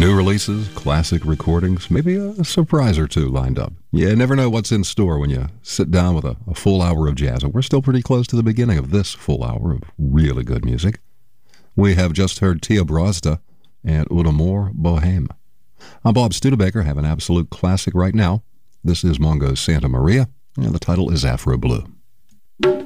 New releases, classic recordings, maybe a surprise or two lined up. You never know what's in store when you sit down with a full hour of jazz, and we're still pretty close to the beginning of this full hour of really good music. We have just heard Tia Brozda and Una More Bohème. I'm Bob Studebaker, have an absolute classic right now. This is Mongo's Santa Maria, and the title is Afro Blue.